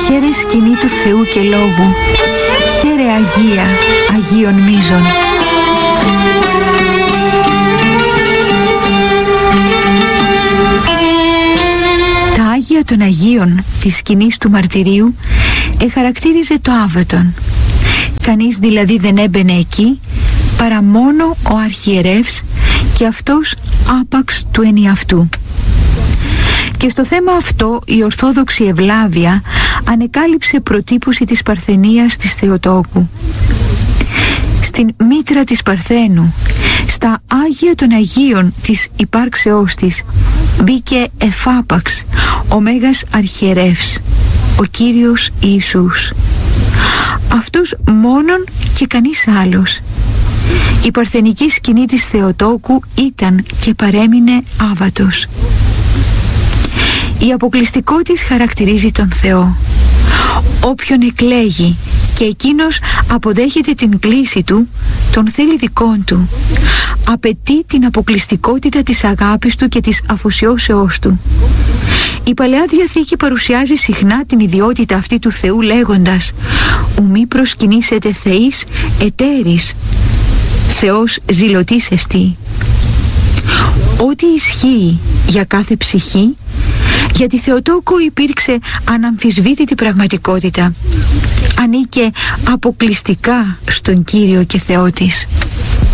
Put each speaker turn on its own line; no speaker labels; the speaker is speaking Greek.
Χαίρε σκηνή του Θεού και Λόγου, χαίρε Αγία, Αγίων μίζων. Τα Άγια των Αγίων της σκηνής του μαρτυρίου εχαρακτήριζε το Άββατον. Κανείς δηλαδή δεν έμπαινε εκεί παρά μόνο ο αρχιερεύς και αυτός άπαξ του ενιαυτού. Και στο θέμα αυτό η Ορθόδοξη Ευλάβεια ανεκάλυψε προτύπωση της Παρθενίας της Θεοτόκου. Στην μήτρα της Παρθένου, στα Άγια των Αγίων της υπάρξεώς της, μπήκε εφάπαξ ο Μέγας Αρχιερεύς, ο Κύριος Ιησούς. Αυτός μόνον και κανείς άλλος. Η παρθενική σκηνή της Θεοτόκου ήταν και παρέμεινε άβατος. Η αποκλειστικότης χαρακτηρίζει τον Θεό. Όποιον εκλέγει και εκείνος αποδέχεται την κλήση του, τον θέλει δικών του. Απαιτεί την αποκλειστικότητα της αγάπης του και της αφοσιώσεώς του. Η Παλαιά Διαθήκη παρουσιάζει συχνά την ιδιότητα αυτή του Θεού λέγοντας «Ου μη προσκυνήσετε θεείς εταίρης, Θεός ζηλωτής εστί». Ό,τι ισχύει για κάθε ψυχή, για τη Θεοτόκο υπήρξε αναμφισβήτητη πραγματικότητα. Ανήκε αποκλειστικά στον Κύριο και Θεό της.